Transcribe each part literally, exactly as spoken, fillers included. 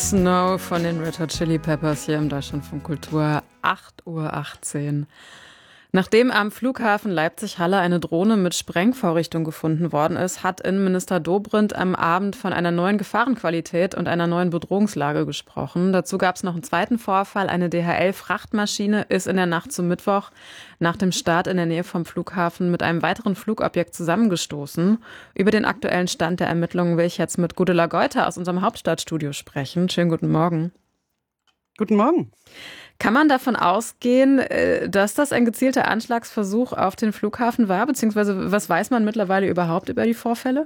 Snow von den Red Hot Chili Peppers hier im Deutschlandfunk Kultur, acht Uhr achtzehn. Nachdem am Flughafen Leipzig-Halle eine Drohne mit Sprengvorrichtung gefunden worden ist, hat Innenminister Dobrindt am Abend von einer neuen Gefahrenqualität und einer neuen Bedrohungslage gesprochen. Dazu gab es noch einen zweiten Vorfall. Eine D H L-Frachtmaschine ist in der Nacht zum Mittwoch nach dem Start in der Nähe vom Flughafen mit einem weiteren Flugobjekt zusammengestoßen. Über den aktuellen Stand der Ermittlungen will ich jetzt mit Gudula Geuter aus unserem Hauptstadtstudio sprechen. Schönen guten Morgen. Guten Morgen. Kann man davon ausgehen, dass das ein gezielter Anschlagsversuch auf den Flughafen war? Beziehungsweise was weiß man mittlerweile überhaupt über die Vorfälle?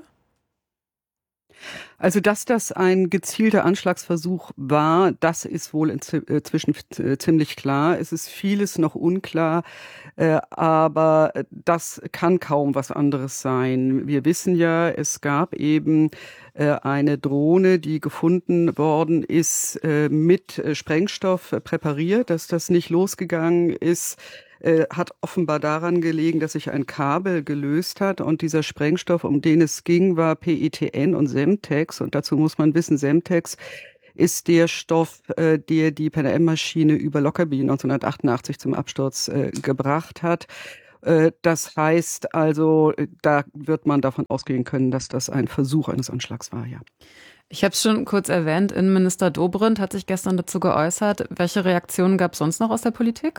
Also, dass das ein gezielter Anschlagsversuch war, das ist wohl inzwischen ziemlich klar. Es ist vieles noch unklar, aber das kann kaum was anderes sein. Wir wissen ja, es gab eben eine Drohne, die gefunden worden ist, mit Sprengstoff präpariert, dass das nicht losgegangen ist. Hat offenbar daran gelegen, dass sich ein Kabel gelöst hat und dieser Sprengstoff, um den es ging, war P E T N und Semtex und dazu muss man wissen, Semtex ist der Stoff, der die Pan Am-Maschine über Lockerbie neunzehnhundertachtundachtzig zum Absturz gebracht hat. Das heißt also, da wird man davon ausgehen können, dass das ein Versuch eines Anschlags war, ja. Ich habe es schon kurz erwähnt, Innenminister Dobrindt hat sich gestern dazu geäußert. Welche Reaktionen gab es sonst noch aus der Politik?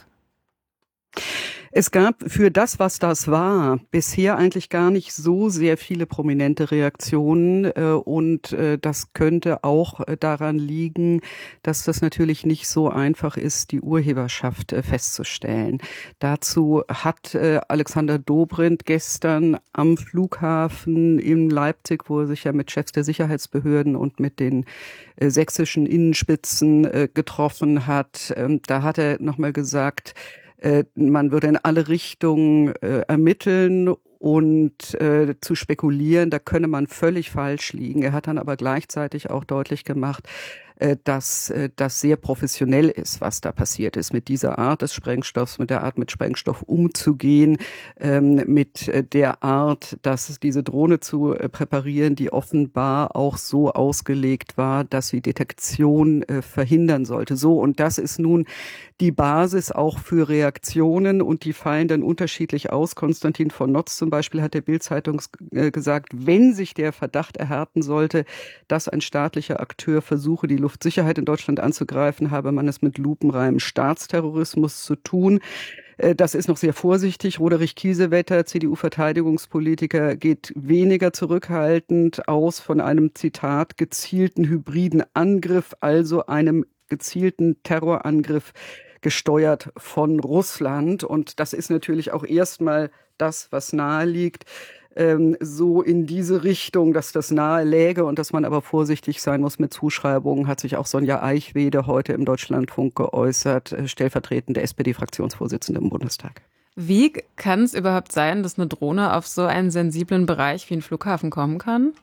Es gab für das, was das war, bisher eigentlich gar nicht so sehr viele prominente Reaktionen und das könnte auch daran liegen, dass das natürlich nicht so einfach ist, die Urheberschaft festzustellen. Dazu hat Alexander Dobrindt gestern am Flughafen in Leipzig, wo er sich ja mit Chefs der Sicherheitsbehörden und mit den sächsischen Innenspitzen getroffen hat, da hat er nochmal gesagt, man würde in alle Richtungen äh, ermitteln und äh, zu spekulieren, da könne man völlig falsch liegen. Er hat dann aber gleichzeitig auch deutlich gemacht, äh, dass äh, das sehr professionell ist, was da passiert ist, mit dieser Art des Sprengstoffs, mit der Art mit Sprengstoff umzugehen, ähm, mit äh, der Art, dass diese Drohne zu äh, präparieren, die offenbar auch so ausgelegt war, dass sie Detektion äh, verhindern sollte. So, und das ist nun die Basis auch für Reaktionen und die fallen dann unterschiedlich aus. Konstantin von Notz zum Beispiel hat der Bild-Zeitung gesagt, wenn sich der Verdacht erhärten sollte, dass ein staatlicher Akteur versuche, die Luftsicherheit in Deutschland anzugreifen, habe man es mit lupenreinem Staatsterrorismus zu tun. Das ist noch sehr vorsichtig. Roderich Kiesewetter, C D U-Verteidigungspolitiker, geht weniger zurückhaltend aus von einem, Zitat, gezielten hybriden Angriff, also einem gezielten Terrorangriff gesteuert von Russland. Und das ist natürlich auch erstmal das, was nahe liegt, ähm, so in diese Richtung, dass das nahe läge und dass man aber vorsichtig sein muss mit Zuschreibungen, hat sich auch Sonja Eichwede heute im Deutschlandfunk geäußert, stellvertretende S P D-Fraktionsvorsitzende im Bundestag. Wie kann es überhaupt sein, dass eine Drohne auf so einen sensiblen Bereich wie einen Flughafen kommen kann?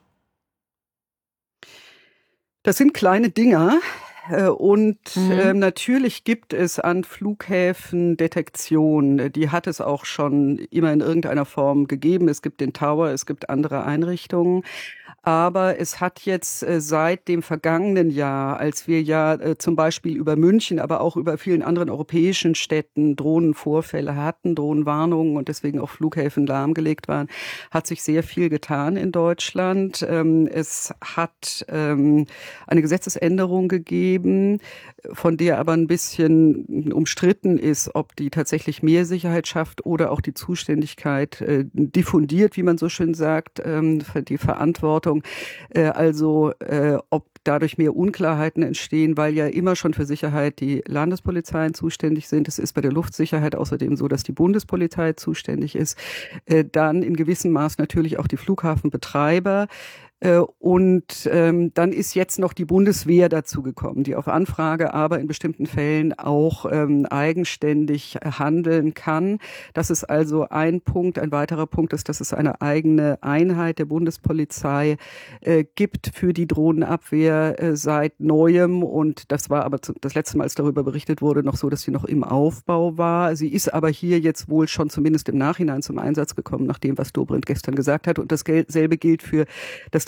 Das sind kleine Dinger. Und Mhm. äh, natürlich gibt es an Flughäfen Detektion. Die hat es auch schon immer in irgendeiner Form gegeben. Es gibt den Tower, es gibt andere Einrichtungen. Aber es hat jetzt äh, seit dem vergangenen Jahr, als wir ja äh, zum Beispiel über München, aber auch über vielen anderen europäischen Städten Drohnenvorfälle hatten, Drohnenwarnungen und deswegen auch Flughäfen lahmgelegt waren, hat sich sehr viel getan in Deutschland. Ähm, es hat ähm, eine Gesetzesänderung gegeben, von der aber ein bisschen umstritten ist, ob die tatsächlich mehr Sicherheit schafft oder auch die Zuständigkeit äh, diffundiert, wie man so schön sagt, ähm, für die Verantwortung. Äh, also äh, ob dadurch mehr Unklarheiten entstehen, weil ja immer schon für Sicherheit die Landespolizeien zuständig sind. Es ist bei der Luftsicherheit außerdem so, dass die Bundespolizei zuständig ist. Äh, dann in gewissem Maß natürlich auch die Flughafenbetreiber. Und ähm, dann ist jetzt noch die Bundeswehr dazugekommen, die auf Anfrage aber in bestimmten Fällen auch ähm, eigenständig handeln kann. Das ist also ein Punkt. Ein weiterer Punkt ist, dass es eine eigene Einheit der Bundespolizei äh, gibt für die Drohnenabwehr äh, seit Neuem. Und das war aber zu, das letzte Mal, als darüber berichtet wurde, noch so, dass sie noch im Aufbau war. Sie ist aber hier jetzt wohl schon zumindest im Nachhinein zum Einsatz gekommen, nach dem, was Dobrindt gestern gesagt hat. Und dasselbe gilt für das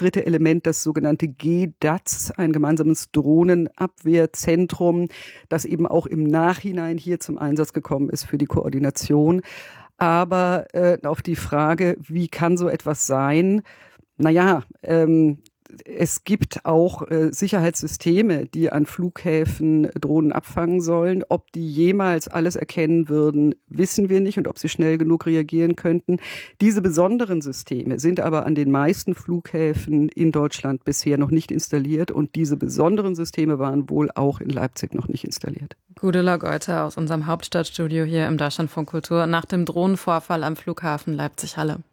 dritte Element das sogenannte G D A Z, ein gemeinsames Drohnenabwehrzentrum, das eben auch im Nachhinein hier zum Einsatz gekommen ist für die Koordination. Aber äh, auf die Frage, wie kann so etwas sein? Naja, ähm, es gibt auch äh, Sicherheitssysteme, die an Flughäfen Drohnen abfangen sollen. Ob die jemals alles erkennen würden, wissen wir nicht und ob sie schnell genug reagieren könnten. Diese besonderen Systeme sind aber an den meisten Flughäfen in Deutschland bisher noch nicht installiert und diese besonderen Systeme waren wohl auch in Leipzig noch nicht installiert. Gudula Geuter aus unserem Hauptstadtstudio hier im Deutschlandfunk Kultur nach dem Drohnenvorfall am Flughafen Leipzig-Halle.